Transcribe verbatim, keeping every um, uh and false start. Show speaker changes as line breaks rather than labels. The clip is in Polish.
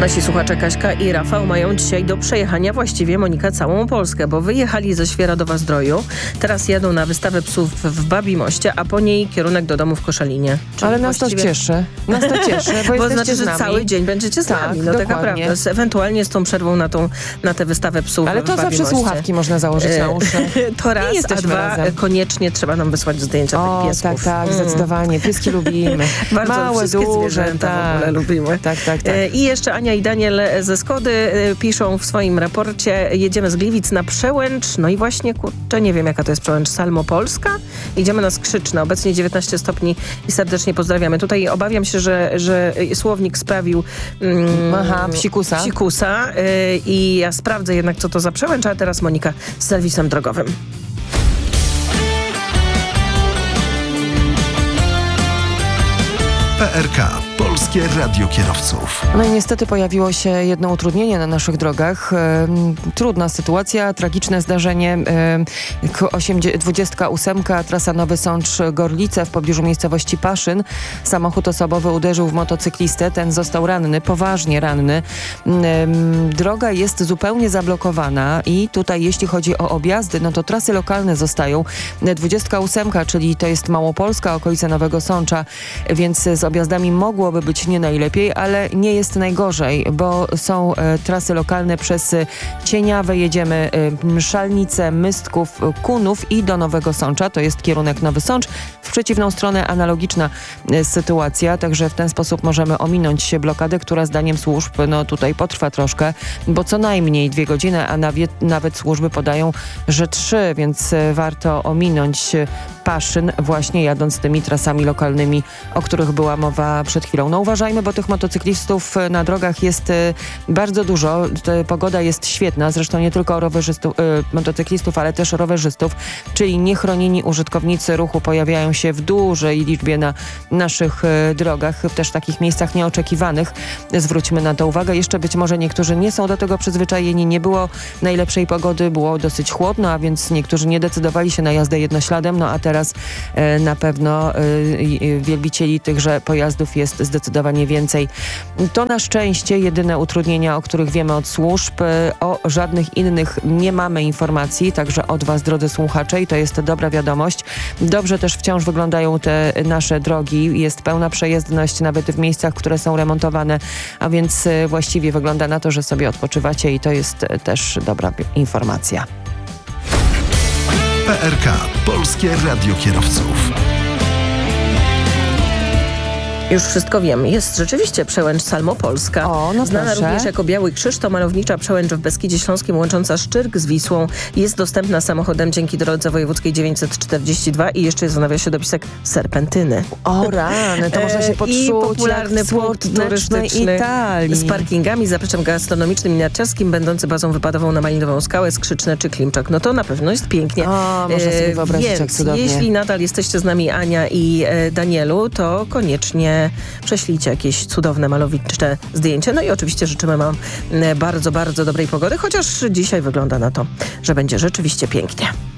Nasi słuchacze Kaśka i Rafał mają dzisiaj do przejechania właściwie, Monika, całą Polskę, bo wyjechali ze Świeradowa-Zdroju, teraz jadą na wystawę psów w Babimoście, a po niej kierunek do domu w Koszalinie.
Czyli Ale nas właściwie... to cieszy. Nas to cieszy, bo,
bo znaczy,
z
że
nami.
cały dzień będziecie z
tak,
nami. No taka prawda. Z, ewentualnie z tą przerwą na, tą, na tę wystawę psów
Ale
w
to
Babimoście.
zawsze słuchawki można założyć na uszy.
To raz, a dwa, razem. Koniecznie trzeba nam wysłać zdjęcia
o,
tych piesków.
tak, tak,
mm.
zdecydowanie. Pieski lubimy.
Bardzo,
małe, duże,
tak. w ogóle lubimy.
Tak, tak, tak.
I jeszcze Ania i Daniel ze Skody piszą w swoim raporcie: jedziemy z Gliwic na Przełęcz, no i właśnie, kurczę, nie wiem jaka to jest Przełęcz, Salmopolska? Idziemy na Skrzyczne, obecnie dziewiętnaście stopni i serdecznie pozdrawiamy. Tutaj obawiam się, że, że słownik sprawił mm,
Aha, psikusa.
psikusa yy, i ja sprawdzę jednak, co to za Przełęcz, a teraz Monika z serwisem drogowym.
P R K. Polskie Radio Kierowców.
No i niestety pojawiło się jedno utrudnienie na naszych drogach. E, trudna sytuacja, tragiczne zdarzenie. E, dwudziestka ósemka, trasa Nowy Sącz-Gorlice w pobliżu miejscowości Paszyn. Samochód osobowy uderzył w motocyklistę. Ten został ranny, poważnie ranny. E, droga jest zupełnie zablokowana i tutaj jeśli chodzi o objazdy, no to trasy lokalne zostają. dwudziestka ósemka, czyli to jest Małopolska, okolice Nowego Sącza, więc z objazdami mogłoby być nie najlepiej, ale nie jest najgorzej, bo są e, trasy lokalne przez e, Cieniawę, jedziemy e, Szalnice, Mystków, Kunów i do Nowego Sącza, to jest kierunek Nowy Sącz. W przeciwną stronę analogiczna e, sytuacja, także w ten sposób możemy ominąć się blokadę, która zdaniem służb no tutaj potrwa troszkę, bo co najmniej dwie godziny, a nawet, nawet służby podają, że trzy, więc e, warto ominąć e, Paszyn właśnie jadąc tymi trasami lokalnymi, o których była mowa przed chwilą. No uważajmy, bo tych motocyklistów na drogach jest y, bardzo dużo. T- pogoda jest świetna, zresztą nie tylko rowerzystów, y, motocyklistów, ale też rowerzystów, czyli niechronieni użytkownicy ruchu pojawiają się w dużej liczbie na naszych y, drogach, w też takich miejscach nieoczekiwanych. Zwróćmy na to uwagę. Jeszcze być może niektórzy nie są do tego przyzwyczajeni. Nie było najlepszej pogody, było dosyć chłodno, a więc niektórzy nie decydowali się na jazdę jednośladem, no a teraz y, na pewno y, y, wielbicieli tychże pojazdów jest zdecydowanie więcej. To na szczęście jedyne utrudnienia, o których wiemy od służb. O żadnych innych nie mamy informacji, także od was, drodzy słuchacze, i to jest dobra wiadomość. Dobrze też wciąż wyglądają te nasze drogi. Jest pełna przejezdność nawet w miejscach, które są remontowane, a więc właściwie wygląda na to, że sobie odpoczywacie i to jest też dobra informacja.
P R K. Polskie Radio Kierowców.
Już wszystko wiem. Jest rzeczywiście Przełęcz Salmopolska.
O, no
Znana
proszę.
również jako Biały Krzyż, to malownicza przełęcz w Beskidzie Śląskim łącząca Szczyrk z Wisłą. Jest dostępna samochodem dzięki drodze wojewódzkiej dziewięćset czterdzieści dwa i jeszcze jest w nawiasie dopisek serpentyny.
O rany, to można się podszuć.
I popularny punkt turystyczny
Italii.
z parkingami, zapleczem gastronomicznym i narciarskim, będący bazą wypadową na Malinową Skałę, Skrzyczne czy Klimczak. No to na pewno jest pięknie.
O, można sobie wyobrazić,
Więc
jak cudownie.
jeśli nadal jesteście z nami, Ania i e, Danielu, to koniecznie prześlijcie jakieś cudowne, malownicze zdjęcie. No i oczywiście życzymy wam bardzo, bardzo dobrej pogody, chociaż dzisiaj wygląda na to, że będzie rzeczywiście pięknie.